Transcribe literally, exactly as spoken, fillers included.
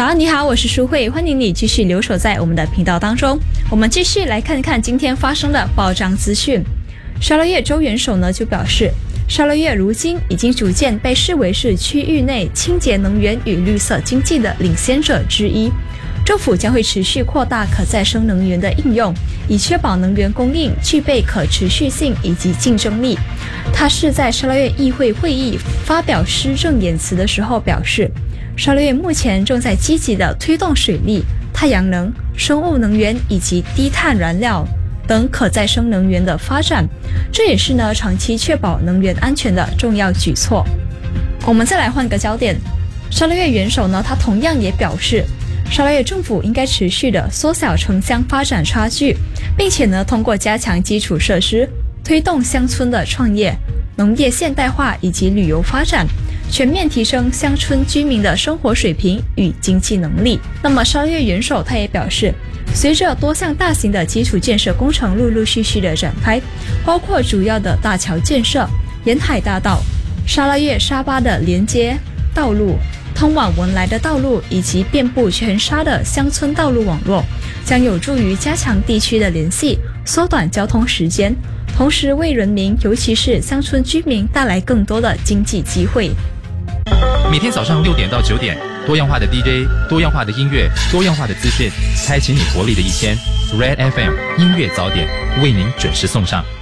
早安，你好，我是舒慧，欢迎你继续留守在我们的频道当中。我们继续来看看今天发生的报章资讯。沙捞越州元首呢就表示，沙捞越如今已经逐渐被视为是区域内清洁能源与绿色经济的领先者之一。政府将会持续扩大可再生能源的应用，以确保能源供应具备可持续性以及竞争力。他是在沙捞越议会会议发表施政演辞的时候表示，沙捞越目前正在积极地推动水力、太阳能、生物能源以及低碳燃料等可再生能源的发展，这也是呢长期确保能源安全的重要举措。我们再来换个焦点，沙捞越元首呢，他同样也表示，沙捞越政府应该持续的缩小城乡发展差距，并且呢通过加强基础设施，推动乡村的创业、农业现代化以及旅游发展，全面提升乡村居民的生活水平与经济能力。那么沙捞越元首他也表示，随着多项大型的基础建设工程陆陆续续的展开，包括主要的大桥建设、沿海大道、沙捞越沙巴的连接道路、通往文莱的道路以及遍布全沙的乡村道路网络，将有助于加强地区的联系，缩短交通时间，同时为人民尤其是乡村居民带来更多的经济机会。 每天早上六点到九点，多样化的 D J， 多样化的音乐，多样化的资讯，开启你活力的一天。Red F M 音乐早点为您准时送上。